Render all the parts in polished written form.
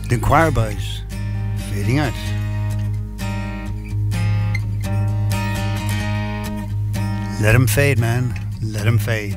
The Choir Boys, Fading Out. Let 'em fade, man, let 'em fade.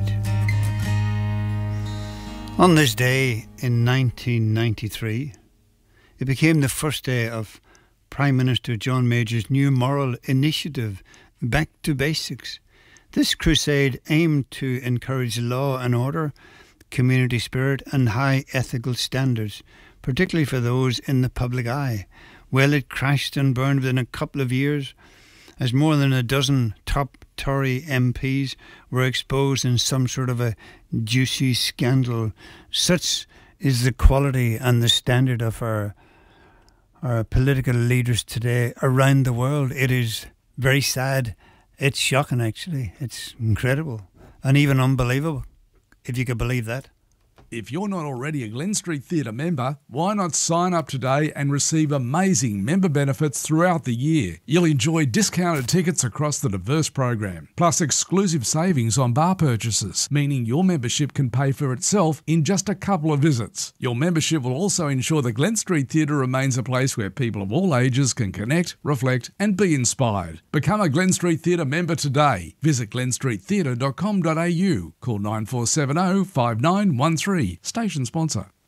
On this day in 1993, it became the first day of Prime Minister John Major's new moral initiative, Back to Basics. This crusade aimed to encourage law and order, community spirit and high ethical standards, particularly for those in the public eye. Well, it crashed and burned within a couple of years, as more than a dozen top Tory MPs were exposed in some sort of a juicy scandal. Such is the quality and the standard of our political leaders today around the world. It is very sad. It's shocking, actually. It's incredible and even unbelievable, if you could believe that. If you're not already a Glen Street Theatre member, why not sign up today and receive amazing member benefits throughout the year? You'll enjoy discounted tickets across the diverse program, plus exclusive savings on bar purchases, meaning your membership can pay for itself in just a couple of visits. Your membership will also ensure the Glen Street Theatre remains a place where people of all ages can connect, reflect and be inspired. Become a Glen Street Theatre member today. Visit glenstreettheatre.com.au. Call 9470 5913. Station sponsor.